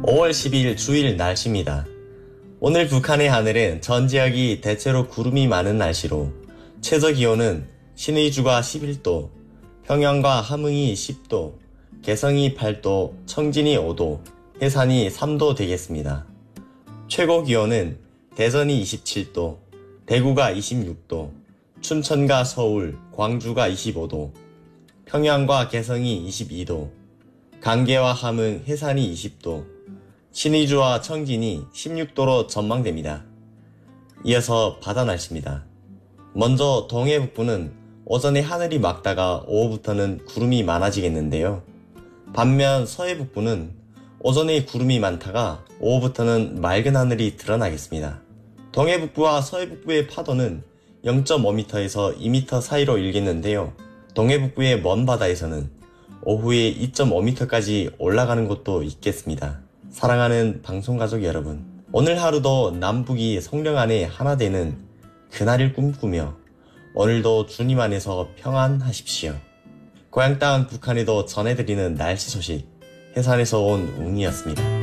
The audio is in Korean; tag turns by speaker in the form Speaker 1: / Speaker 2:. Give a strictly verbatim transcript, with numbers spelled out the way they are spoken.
Speaker 1: 오월 십이일 주일 날씨입니다. 오늘 북한의 하늘은 전 지역이 대체로 구름이 많은 날씨로 최저기온은 신의주가 십일도, 평양과 함흥이 십도, 개성이 팔도, 청진이 오도, 해산이 삼도 되겠습니다. 최고기온은 대전이 이십칠도, 대구가 이십육도, 춘천과 서울, 광주가 이십오도, 평양과 개성이 이십이도, 강계와 함흥, 해산이 이십도, 신의주와 청진이 십육도로 전망됩니다. 이어서 바다 날씨입니다. 먼저 동해 북부는 오전에 하늘이 맑다가 오후부터는 구름이 많아지겠는데요. 반면 서해 북부는 오전에 구름이 많다가 오후부터는 맑은 하늘이 드러나겠습니다. 동해 북부와 서해 북부의 파도는 영 점 오 미터에서 이 미터 사이로 일겠는데요. 동해 북부의 먼 바다에서는 오후에 이 점 오 미터까지 올라가는 곳도 있겠습니다. 사랑하는 방송가족 여러분, 오늘 하루도 남북이 성령 안에 하나 되는 그날을 꿈꾸며 오늘도 주님 안에서 평안하십시오. 고향 땅 북한에도 전해드리는 날씨 소식, 해산에서 온 웅이었습니다.